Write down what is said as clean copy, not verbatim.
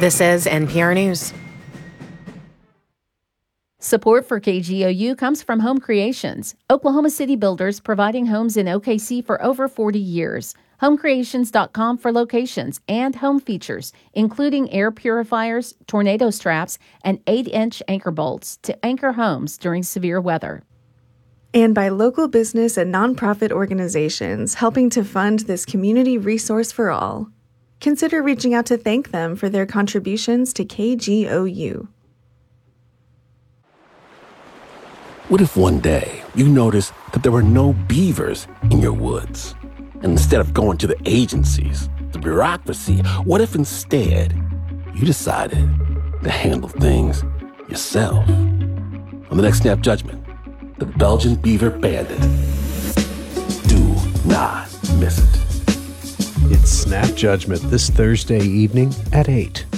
This is NPR News. Support for KGOU comes from Home Creations, Oklahoma City builders providing homes in OKC for over 40 years. HomeCreations.com for locations and home features, including air purifiers, tornado straps, and 8-inch anchor bolts to anchor homes during severe weather. And by local business and nonprofit organizations helping to fund this community resource for all. Consider reaching out to thank them for their contributions to KGOU. What if one day you noticed that there were no beavers in your woods? And instead of going to the agencies, the bureaucracy, what if instead you decided to handle things yourself? On the next Snap Judgment, the Belgian Beaver Bandit. Do not miss it. It's Snap Judgment this Thursday evening at 8.